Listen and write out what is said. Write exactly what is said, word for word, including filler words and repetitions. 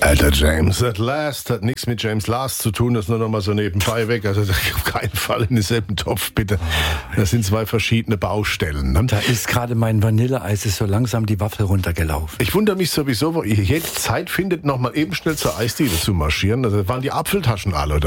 Alter, James at Last hat nichts mit James Last zu tun, das ist nur noch mal so nebenbei weg. Also auf keinen Fall in denselben Topf, bitte. Das sind zwei verschiedene Baustellen. Ne? Da ist gerade mein Vanilleeis ist so langsam die Waffel runtergelaufen. Ich wundere mich sowieso, wo ihr jetzt Zeit findet, noch mal eben schnell zur Eisdiele zu marschieren. Also waren die Apfeltaschen alle, oder?